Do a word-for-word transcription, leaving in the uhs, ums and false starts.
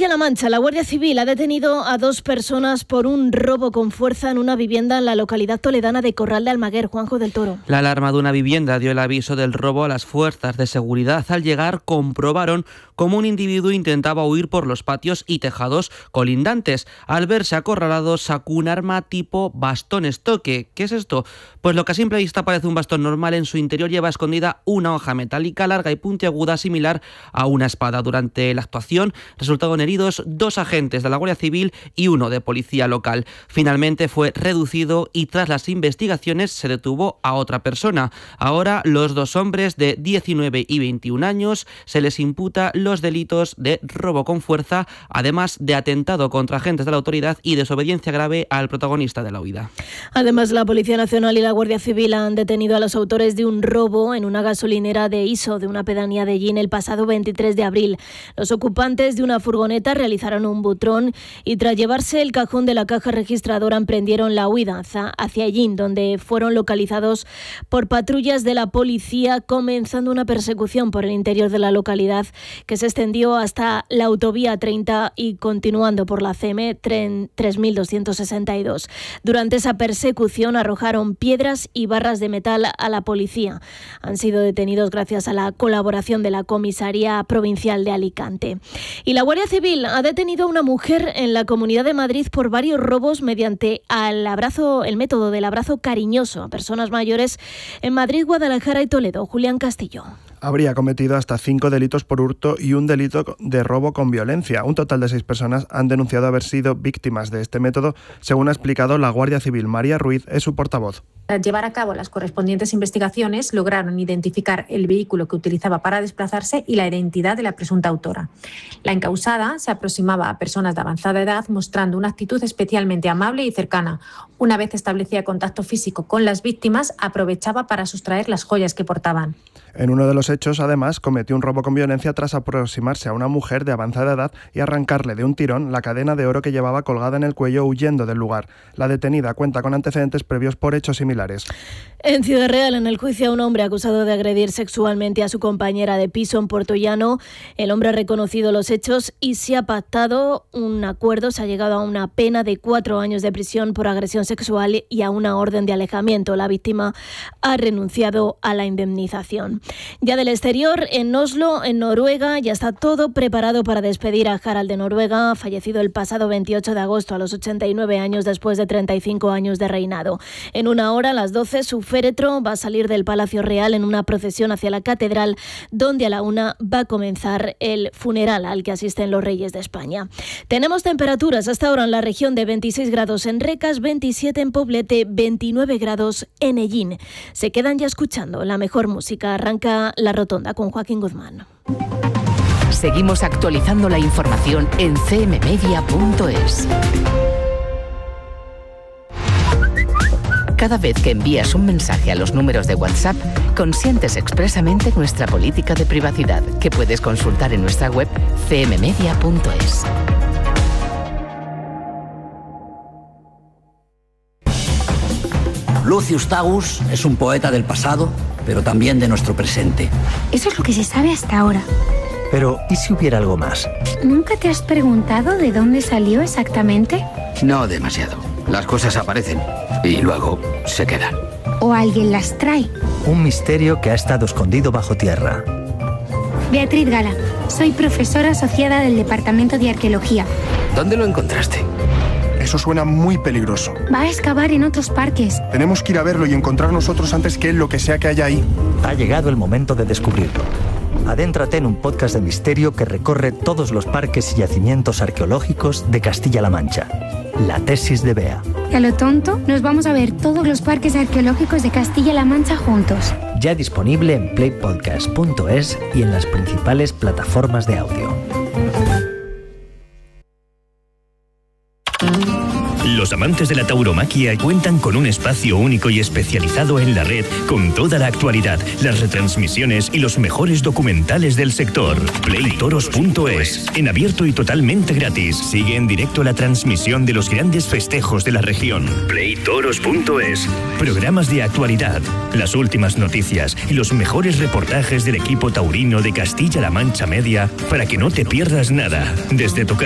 Castilla-La Mancha, la Guardia Civil ha detenido a dos personas por un robo con fuerza en una vivienda en la localidad toledana de Corral de Almaguer. Juanjo del Toro. La alarma de una vivienda dio el aviso del robo a las fuerzas de seguridad. Al llegar, comprobaron cómo un individuo intentaba huir por los patios y tejados colindantes. Al verse acorralado, sacó un arma tipo bastón estoque. ¿Qué es esto? Pues lo que a simple vista parece un bastón normal, en su interior lleva escondida una hoja metálica larga y puntiaguda similar a una espada. Durante la actuación resultaron heridos dos agentes de la Guardia Civil y uno de policía local. Finalmente fue reducido y tras las investigaciones se detuvo a otra persona. Ahora los dos hombres de diecinueve y veintiún años se les imputa los delitos de robo con fuerza, además de atentado contra agentes de la autoridad y desobediencia grave al protagonista de la huida. Además, la Policía Nacional y la Guardia Civil han detenido a los autores de un robo en una gasolinera de Iso, de una pedanía de Llín, el pasado veintitrés de abril. Los ocupantes de una furgoneta realizaron un butrón y tras llevarse el cajón de la caja registradora emprendieron la huida hacia Llín, donde fueron localizados por patrullas de la policía, comenzando una persecución por el interior de la localidad que se extendió hasta la autovía treinta y continuando por la C M tres mil doscientos sesenta y dos. Durante esa persecución arrojaron piedras y barras de metal a la policía. Han sido detenidos gracias a la colaboración de la Comisaría Provincial de Alicante. Y la Guardia Civil ha detenido a una mujer en la Comunidad de Madrid por varios robos mediante el abrazo, el método del abrazo cariñoso a personas mayores en Madrid, Guadalajara y Toledo. Julián Castillo. Habría cometido hasta cinco delitos por hurto y un delito de robo con violencia. Un total de seis personas han denunciado haber sido víctimas de este método, según ha explicado la Guardia Civil. María Ruiz es su portavoz. Al llevar a cabo las correspondientes investigaciones, lograron identificar el vehículo que utilizaba para desplazarse y la identidad de la presunta autora. La encausada se aproximaba a personas de avanzada edad mostrando una actitud especialmente amable y cercana. Una vez establecía contacto físico con las víctimas, aprovechaba para sustraer las joyas que portaban. En uno de los hechos, además, cometió un robo con violencia tras aproximarse a una mujer de avanzada edad y arrancarle de un tirón la cadena de oro que llevaba colgada en el cuello, huyendo del lugar. La detenida cuenta con antecedentes previos por hechos similares. En Ciudad Real, en el juicio a un hombre acusado de agredir sexualmente a su compañera de piso en Puerto Llano, el hombre ha reconocido los hechos y se ha pactado un acuerdo. Se ha llegado a una pena de cuatro años de prisión por agresión sexual y a una orden de alejamiento. La víctima ha renunciado a la indemnización. Ya del exterior, en Oslo, en Noruega, ya está todo preparado para despedir a Harald de Noruega, fallecido el pasado veintiocho de agosto a los ochenta y nueve años después de treinta y cinco años de reinado. En una hora, a las doce, su féretro va a salir del Palacio Real en una procesión hacia la catedral, donde a la una va a comenzar el funeral al que asisten los reyes de España. Tenemos temperaturas hasta ahora en la región de veintiséis grados en Recas, veintisiete en Poblete, veintinueve grados en Ellín. Se quedan ya escuchando la mejor música. Arranca La Rotonda con Joaquín Guzmán. Seguimos actualizando la información en c m media punto es. Cada vez que envías un mensaje a los números de WhatsApp, consientes expresamente nuestra política de privacidad, que puedes consultar en nuestra web c m media punto es. Lucius Tagus es un poeta del pasado, pero también de nuestro presente. Eso es lo que se sabe hasta ahora. Pero, ¿y si hubiera algo más? ¿Nunca te has preguntado de dónde salió exactamente? No demasiado. Las cosas aparecen y luego se quedan. ¿O alguien las trae? Un misterio que ha estado escondido bajo tierra. Beatriz Gala, soy profesora asociada del Departamento de Arqueología. ¿Dónde lo encontraste? Eso suena muy peligroso. Va a excavar en otros parques. Tenemos que ir a verlo y encontrar nosotros antes que él lo que sea que haya ahí. Ha llegado el momento de descubrirlo. Adéntrate en un podcast de misterio que recorre todos los parques y yacimientos arqueológicos de Castilla-La Mancha. La tesis de Bea. Y a lo tonto, nos vamos a ver todos los parques arqueológicos de Castilla-La Mancha juntos. Ya disponible en play podcast punto es y en las principales plataformas de audio. Los amantes de la tauromaquia cuentan con un espacio único y especializado en la red con toda la actualidad, las retransmisiones y los mejores documentales del sector. play toros punto es, en abierto y totalmente gratis. Sigue en directo la transmisión de los grandes festejos de la región. play toros punto es. Programas de actualidad, las últimas noticias y los mejores reportajes del equipo taurino de Castilla-La Mancha Media para que no te pierdas nada desde tu casa.